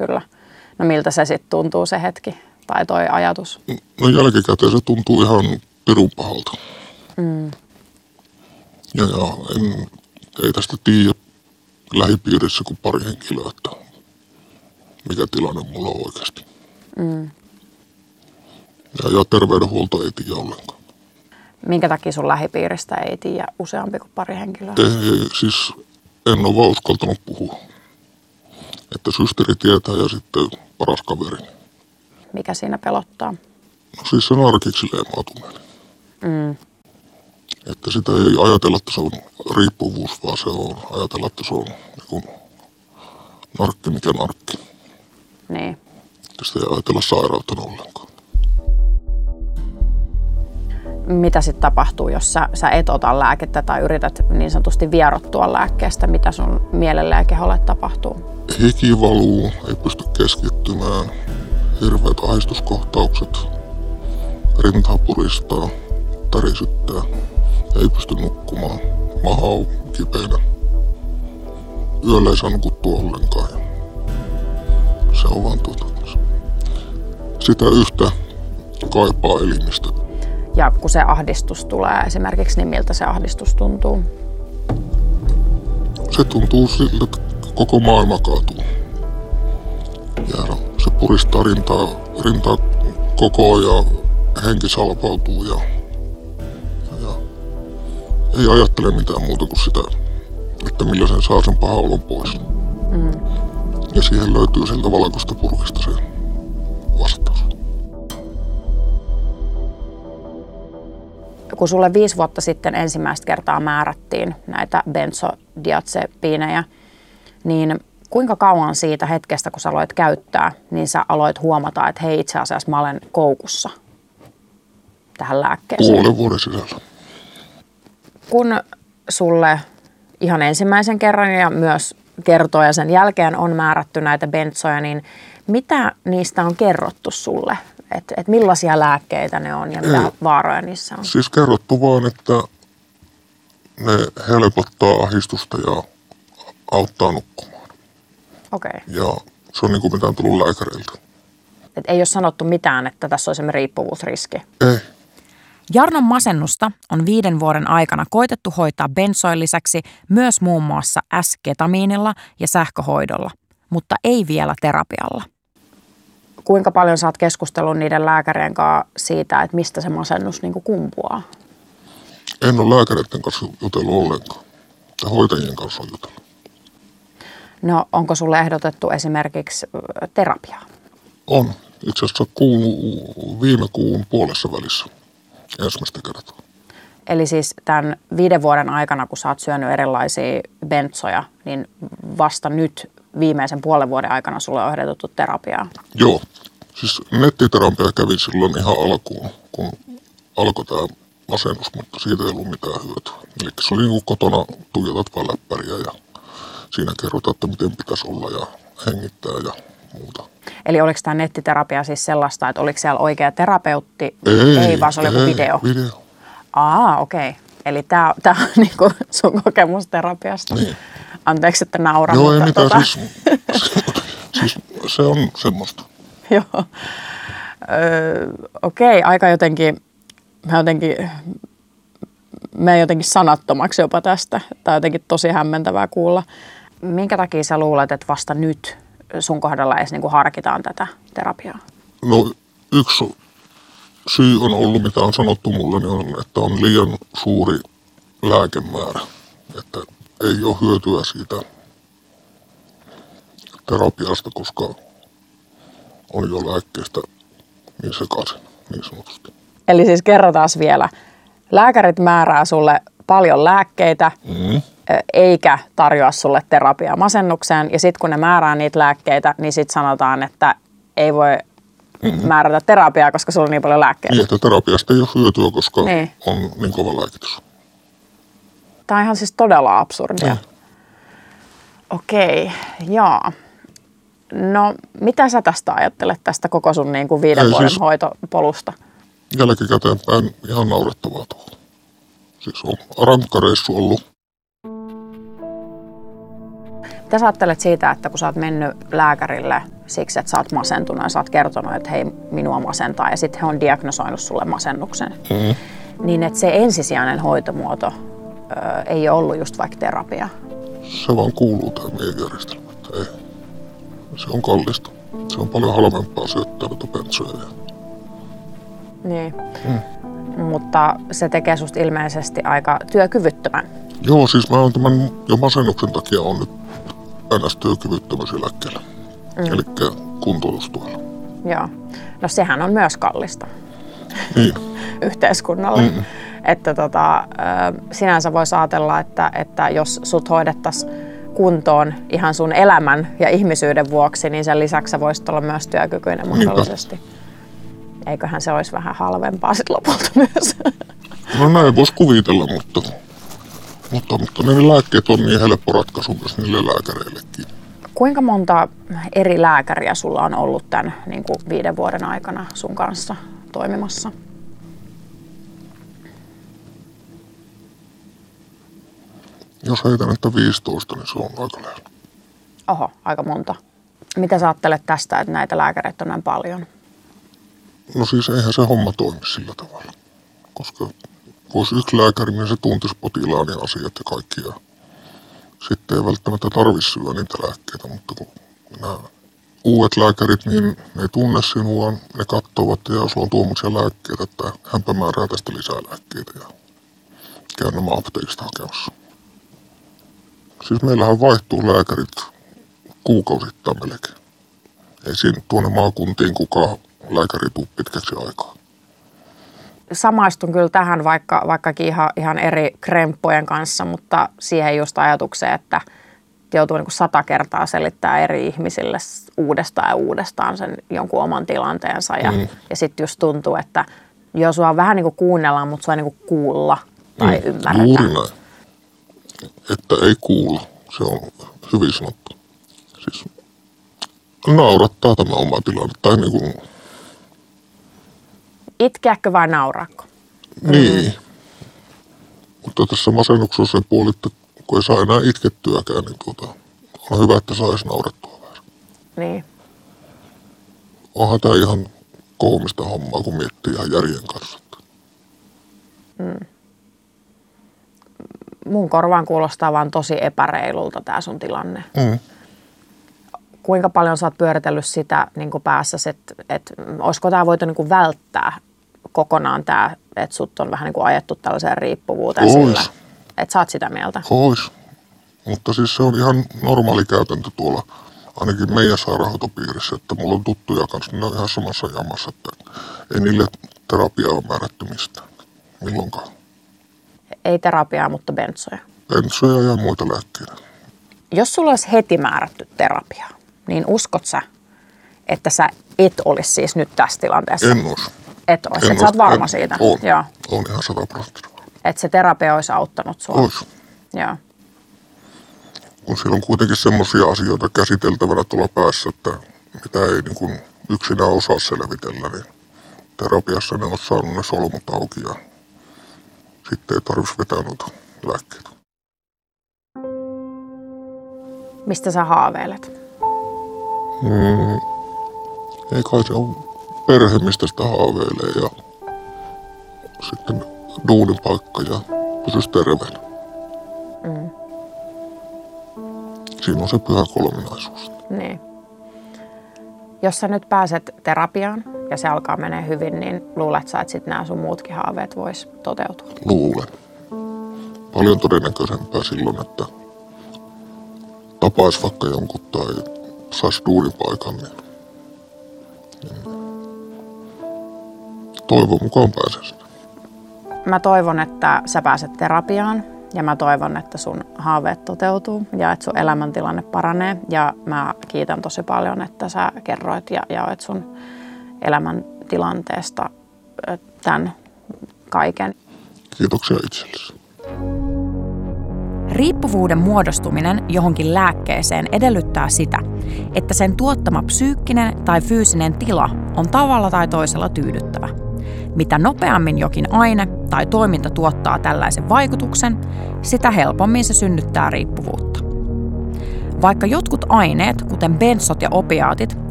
kyllä. No miltä se sitten tuntuu se hetki tai toi ajatus? No jälkikäteen se tuntuu ihan pirun pahalta. Ja ei tästä tiedä lähipiirissä kuin pari henkilöä, että mikä tilanne mulla on oikeasti. Ja terveydenhuolto ei tiedä ollenkaan. Minkä takia sun lähipiiristä ei tiedä useampi kuin pari henkilöä? Siis en ole vaan uskaltanut puhua. Että systeri tietää ja sitten paras kaveri. Mikä siinä pelottaa? No siis se narkiksi leimautuminen. Että sitä ei ajatella, että se on riippuvuus, vaan se on ajatella, että se on niin narkki mikä narkki. Niin. Ja sitä ei ajatella sairautta ollenkaan. Mitä sitten tapahtuu, jos sä et ota lääkettä tai yrität niin sanotusti vierottua lääkkeestä? Mitä sun mielelle ja keholle tapahtuu? Hiki valuu, ei pysty keskittymään, hirveät ahdistuskohtaukset, rintaa puristaa, tärisyttää, ei pysty nukkumaan, maha on kipeänä. Yöllä ei saa nukuttua ollenkaan. Se on vaan sitä yhtä kaipaa elimistä. Ja kun se ahdistus tulee esimerkiksi, niin miltä se ahdistus tuntuu? Se tuntuu siltä, että koko maailma kaatuu. Ja se puristaa rintaa koko ja henki salpautuu ja ei ajattele mitään muuta kuin sitä, että millä sen saa sen pahan olon pois. Ja siihen löytyy sieltä valkoista purkista se vastaus. Kun sulle 5 vuotta sitten ensimmäistä kertaa määrättiin näitä benzodiazepiinejä, niin kuinka kauan siitä hetkestä, kun sä aloit käyttää, niin sä aloit huomata, että hei, itse asiassa mä olen koukussa tähän lääkkeeseen? Puolen vuoden sisällä. Kun sulle ihan ensimmäisen kerran ja myös kertoja sen jälkeen on määrätty näitä benzoja, niin mitä niistä on kerrottu sulle? Et millaisia lääkkeitä ne on ja mitä vaaroja niissä on? Siis kerrottu vaan, että ne helpottaa ahdistusta ja auttaa nukkumaan. Okei. Ja se on niin kuin mitään tullut lääkäreiltä. Et ei ole sanottu mitään, että tässä on semmoinen riippuvuusriski? Ei. Jarnon masennusta on 5 vuoden aikana koitettu hoitaa benzoin lisäksi myös muun muassa S-ketamiinilla ja sähköhoidolla, mutta ei vielä terapialla. Kuinka paljon sä oot keskustellut niiden lääkärien kanssa siitä, että mistä se masennus niin kuin kumpuaa? En ole lääkäreiden kanssa jutellut ollenkaan. Ja hoitajien kanssa on jutellut. No onko sulle ehdotettu esimerkiksi terapiaa? On. Itse asiassa kuuluu viime kuun puolessa välissä ensimmäistä kertaa. Eli siis tämän 5 vuoden aikana, kun sä oot syönyt erilaisia benzoja, niin vasta nyt viimeisen puolen vuoden aikana sulle on ehdotettu terapiaa? Joo. Siis nettiterapia kävi silloin ihan alkuun, kun alkoi tämä masennus, mutta siitä ei ollut mitään hyötyä. Eli se oli niin kuin kotona tuijotat vaan läppäriä ja siinä kerrotaan, että miten pitäisi olla ja hengittää ja muuta. Eli oliko tämä nettiterapia siis sellaista, että oliko siellä oikea terapeutti? Ei vaan se oli joku video? Video. Okei. Eli tämä on niinku sun kokemus terapiasta. Niin. Anteeksi, että nauran. Joo, ei mitään. Siis se on semmoista. Joo. Okei, aika jotenkin, menen jotenkin sanattomaksi jopa tästä. Tämä on jotenkin tosi hämmentävää kuulla. Minkä takia sä luulet, että vasta nyt sun kohdalla edes niinku harkitaan tätä terapiaa? No yksi syy on ollut, mitä on sanottu mulle, niin on, että on liian suuri lääkemäärä. Että ei ole hyötyä siitä terapiasta, koska on jo lääkkeestä niin sekaisin, niin sanotusti. Eli siis kerrotaan vielä. Lääkärit määrää sulle paljon lääkkeitä, eikä tarjoa sulle terapiaa masennukseen. Ja sitten kun ne määrää niitä lääkkeitä, niin sitten sanotaan, että ei voi määrätä terapiaa, koska sulla on niin paljon lääkkeitä. Niin, että terapiasta ei ole hyötyä, koska on niin kova lääkitys. Tämä on ihan siis todella absurdia. Okei, jaa. No, mitä sä tästä ajattelet, tästä koko sun niin kuin 5 vuoden hoitopolusta? Jälkikäteen päin ihan naurettavaa tuolla. Siis on rankka reissu ollut. Mitä sä ajattelet siitä, että kun sä oot mennyt lääkärille siksi, että sä oot masentunut ja sä oot kertonut, että hei, minua masentaa ja sitten he on diagnosoinut sulle masennuksen. Niin että se ensisijainen hoitomuoto ei ole ollut just vaikka terapia. Se vaan kuuluu tähän meidän järjestelmään. Ei. Se on kallista. Se on paljon halvempaa syöttää noita bensoja. Niin. Mutta se tekee susta ilmeisesti aika työkyvyttömän. Joo, siis mä oon tämän jo masennuksen takia on nyt NS-työkyvyttömyyseläkkeellä. Eli kuntoutustuella. Joo. No sehän on myös kallista. Niin. Yhteiskunnalle. Että sinänsä voisi ajatella, että jos sut hoidettaisiin kuntoon ihan sun elämän ja ihmisyyden vuoksi, niin sen lisäksi sä voisit olla myös työkykyinen mahdollisesti. Eiköhän se olisi vähän halvempaa sit lopulta myös. No näin voisi kuvitella, mutta ne lääkkeet on niin helppo ratkaisu myös niille lääkäreillekin. Kuinka monta eri lääkäriä sulla on ollut tämän 5 vuoden aikana sun kanssa toimimassa? Jos heitän, että 15, niin se on aika lähellä. Oho, aika monta. Mitä sä ajattelet tästä, että näitä lääkäreitä on näin paljon? No siis eihän se homma toimi sillä tavalla. Koska voisi yksi lääkäri, niin se tuntisi potilaan ja asiat ja kaikki. Ja sitten ei välttämättä tarvitse syödä niitä lääkkeitä, mutta kun nämä uudet lääkärit, niin ne ei tunne sinua, ne katsovat ja jos on tuommoisia lääkkeitä, että hänpä määrää tästä lisää lääkkeitä ja käy nämä apteekista hakemassa. Siis meillähän vaihtuu lääkärit kuukausittain melkein. Ei siinä tuonne maakuntiin kukaan lääkäri tuu pitkäksi aikaa. Samaistun kyllä tähän vaikkakin ihan eri kremppojen kanssa, mutta siihen just ajatukseen, että joutuu 100 kertaa selittää eri ihmisille uudestaan ja uudestaan sen jonkun oman tilanteensa. Ja sitten just tuntuu, että joo, sua vähän niin kuin kuunnellaan, mutta sua ei niin kuin kuulla tai ymmärretä. Juuri näin. Että ei kuulla. Se on hyvin sanottu. Siis naurattaa tämä oma tilanne. Tai niin kuin... Itkeäkö vai nauraako? Niin. Mutta tässä masennuksessa se puoli, että kun ei saa enää itkettyäkään, niin on hyvä, että saisi naurettua vähän. Niin. Onhan tämä ihan koomista hommaa, kun miettii ihan järjen kanssa. Mun korvaan kuulostaa vaan tosi epäreilulta tää sun tilanne. Kuinka paljon sä oot pyöritellyt sitä niin kuin päässäsi, että olisiko tää voitu niin kuin välttää kokonaan tää, että sut on vähän niin kuin ajettu tällaiseen riippuvuuteen sillä, että sä oot sitä mieltä? Ois. Mutta siis se on ihan normaali käytäntö tuolla, ainakin meidän sairaanhoitopiirissä, että mulla on tuttuja kanssa, ne on ihan samassa jamassa, että ei niille terapiaa ole määrätty mistään, milloinkaan. Ei terapiaa, mutta bensoja. Bensoja ja muita lääkkeitä. Jos sulla olisi heti määrätty terapiaa, niin uskot sä, että sä et olisi siis nyt tässä tilanteessa? En olisi. Et olisi, että sä oot varma siitä? On. Joo. On ihan 100%. Että se terapia olisi auttanut sua? Ois. Joo. Kun siellä on kuitenkin semmoisia asioita käsiteltävänä tuolla päässä, että mitä ei niin kuin yksinään osaa selvitellä, niin terapiassa ne on saanut ne solmut auki ja sitten ei tarvitsisi vetää noita lääkkeitä. Mistä sä haaveilet? Ei kai se on perhe, mistä sitä haaveilee ja sitten duunin paikka ja pysyisi terveenä. Siinä on se pyhä kolminaisuus. Niin. Jos sä nyt pääset terapiaan ja se alkaa menee hyvin, niin luulet sä, että sitten nämä sun muutkin haaveet vois toteutua? Luulen. Paljon todennäköisempää silloin, että tapaisi vaikka jonkun tai saisi duunipaikan, niin toivon mukaan pääsen sinne. Mä toivon, että sä pääset terapiaan ja mä toivon, että sun haaveet toteutuu ja että sun elämäntilanne paranee. Ja mä kiitän tosi paljon, että sä kerroit ja jaoit sun elämäntilanteesta tämän kaiken. Kiitoksia itsellesi. Riippuvuuden muodostuminen johonkin lääkkeeseen edellyttää sitä, että sen tuottama psyykkinen tai fyysinen tila on tavalla tai toisella tyydyttävä. Mitä nopeammin jokin aine tai toiminta tuottaa tällaisen vaikutuksen, sitä helpommin se synnyttää riippuvuutta. Vaikka jotkut aineet, kuten bensot ja opiaatit,